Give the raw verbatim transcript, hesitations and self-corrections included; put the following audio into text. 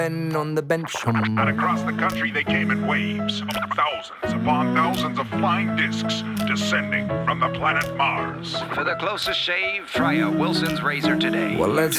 men on the bench. Um. And across the country they came in waves, thousands upon thousands of flying discs descending from the planet Mars. For the closest shave, try a Wilson's razor today. Well, let's